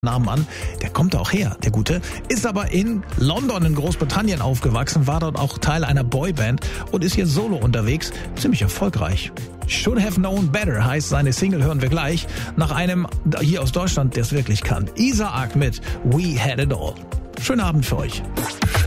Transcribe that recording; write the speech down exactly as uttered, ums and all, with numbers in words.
Namen an, der kommt auch her, der Gute, ist aber in London in Großbritannien aufgewachsen, war dort auch Teil einer Boyband und ist hier solo unterwegs, ziemlich erfolgreich. Should Have Known Better heißt seine Single, hören wir gleich, nach einem hier aus Deutschland, der es wirklich kann. Isaac mit We Had It All. Schönen Abend für euch.